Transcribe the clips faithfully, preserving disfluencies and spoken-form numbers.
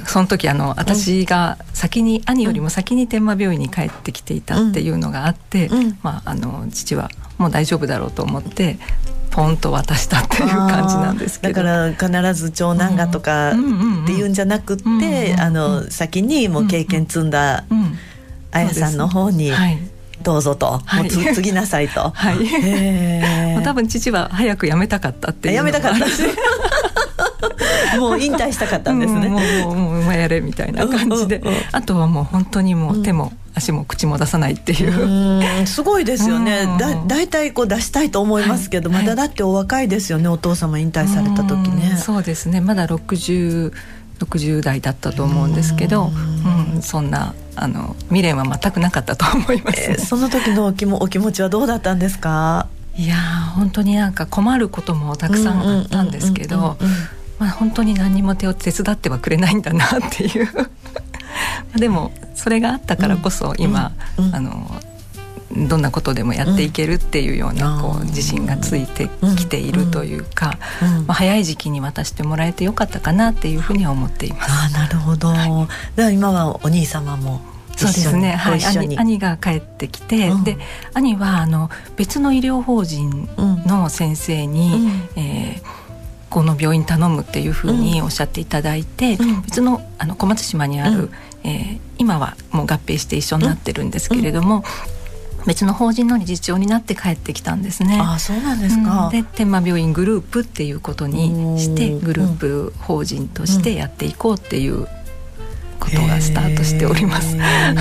その時あの私が先に、うん、兄よりも先に天満病院に帰ってきていたっていうのがあって、うん、まあ、あの父はもう大丈夫だろうと思ってポンと渡したっていう感じなんですけど、 だから必ず長男がとかっていうんじゃなくって、うんうんうん、あの先にもう経験積んだ綾さんの方に、はい、どうぞと、はい、もうつ継ぎなさいと、はい、へもう多分父は早く辞めたかったっていうのが辞めたかったしもう引退したかったんですね、 うん、もうもうもうやれみたいな感じで、うんうんうん、あとはもう本当にもう手も足も口も出さないっていう、 うん、すごいですよね。だ, だいたいこう出したいと思いますけど、はい、まだだってお若いですよね、お父様引退された時ね。 そうですね、まだろくじゅう、ろくじゅう代だったと思うんですけど、うんうん、そんなあの未練は全くなかったと思います、ね。 えー、その時のお 気, もお気持ちはどうだったんですか？ いや本当になんか困ることもたくさんあったんですけど、本当に何にも手を手伝ってはくれないんだなっていうでもそれがあったからこそ今、うんうん、あのどんなことでもやっていけるっていうような、うん、こう自信がついてきているというか、うんうん、まあ、早い時期に渡してもらえてよかったかなっていうふうには思っています。 あ、なるほど、はい、だから今はお兄様もそうですね、はい、兄, 兄が帰ってきて、うん、で兄はあの別の医療法人の先生に、うん、えーこの病院頼むっていうふうにおっしゃっていただいて、うん、別 の, あの小松島にある、うん、えー、今はもう合併して一緒になってるんですけれども、うん、別の法人の理事長になって帰ってきたんですね。 あ、そうなんですか。 うん、で天満病院グループっていうことにしてグループ法人としてやっていこうっていうことがスタートしております。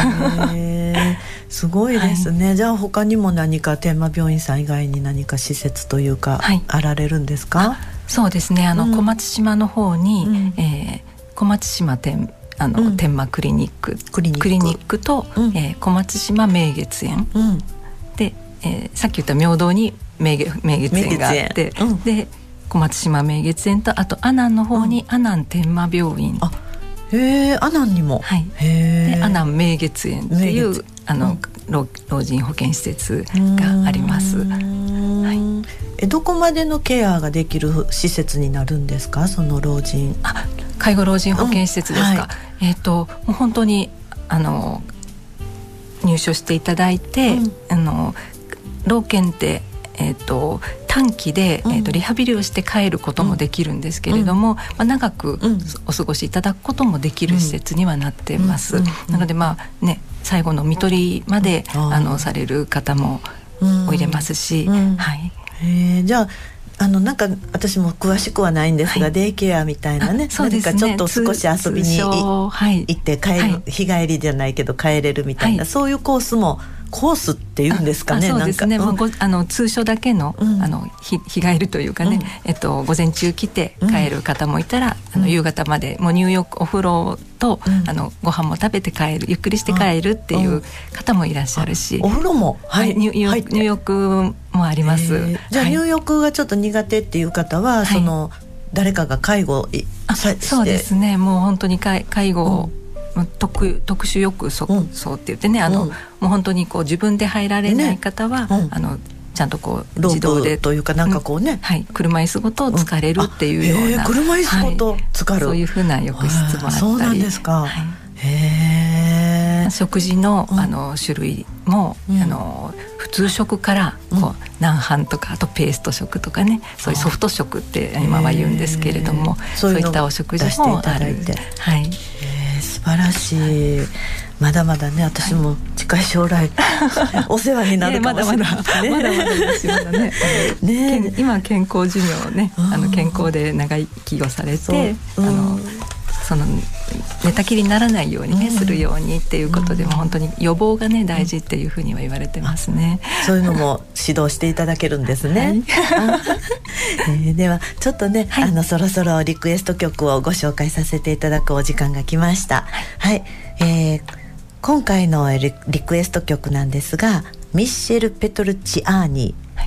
すごいですね、はい、じゃあ他にも何か天満病院さん以外に何か施設というか、はい、あられるんですか？ そうですね、あの、うん、小松島の方に、うん、えー、小松島天あの、うん、天満クリニッククリニック、クリニックと、うん、えー、小松島明月園、うん、で、えー、さっき言った明洞に明月、明月園があって、うん、で小松島明月園とあと阿南の方に、うん、阿南天満病院、 あ、へー、阿南にも、 はい、へー、で阿南明月園っていうあの、うん、老, 老人保健施設があります。はい、 えどこまでのケアができる施設になるんですか？その老人、 あ、介護老人保健施設ですか？うん、はい、えーと、もう本当にあの入所していただいて、うん、あの老健って、えーと、短期で、うん、えーと、リハビリをして帰ることもできるんですけれども、うん、まあ、長くお過ごしいただくこともできる施設にはなっています。うんうんうん、なので、まあね、最後の看取りまで、うん、あのされる方もおいれますし、うん、はい、 へー、じゃああのなんか私も詳しくはないんですが、はい、デイケアみたいなね、何かちょっと少し遊びに行って帰る、はい、日帰りじゃないけど帰れるみたいな、はい、そういうコースもコースっていうんですかね。 そうですね、 なんか、 うん、まあ、あの通所だけ の,、うん、あの 日, 日帰りというかね、うん、えっと、午前中来て帰る方もいたら、うん、あの夕方までもう入浴お風呂と、うん、あのご飯も食べて帰る、ゆっくりして帰るっていう方もいらっしゃるし、 お風呂も、はい、 入, 入浴もあります。 じゃあ入浴がちょっと苦手っていう方は、はい、その誰かが介護いあそうですね、もう本当に介護を、うん、特, 特殊浴槽、うん、って言ってね、あの、うん、もう本当にこう自分で入られない方は、ね、うん、あのちゃんとこう自動でというかなんかこうね、うん、 はい、車椅子ごと疲れるっていうような、 うん、車椅子ごと疲る、 はい、そういうふうな浴室もあったり、 そうなんですか、はい、 へー、食事 の, あの種類も、うん、あの普通食からこう、うん、南蛮とかあとペースト食とかね、そういうソフト食って今は言うんですけれども、そういったお食事もある、はい、 素晴らしい。まだまだね、私も近い将来、はい、お世話になるかもしれない、ね、 まだまだですよね。ね、今健康寿命ね、あの健康で長生きをされて、あのその寝たきりにならないようにね、うん、するようにっていうことでも、本当に予防がね大事っていうふうには言われてますね。 そういうのも指導していただけるんですね。はい、えー、ではちょっとね、はい、あのそろそろリクエスト曲をご紹介させていただくお時間が来ました。はい、はい、えー、今回の リ, リクエスト曲なんですが、ミッシェル・ペトルチアーニ、はい、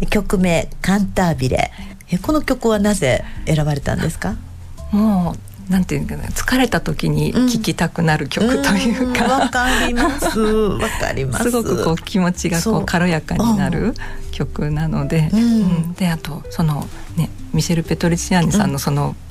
曲名カンタービレ、はい、えこの曲はなぜ選ばれたんですか？ もうなんていうかな、疲れた時に聴きたくなる曲というか、 わ、うん、かりますわかります。 すごくこう気持ちがこう軽やかになる曲なので、うんうん、であとそのね、ミシェル・ペトルチアーニさんのその